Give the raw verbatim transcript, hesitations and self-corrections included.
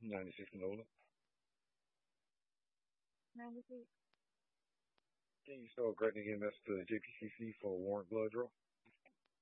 ninety-six Nola. ninety-six. Can you start granting E M S to J P C C for warrant blood draw?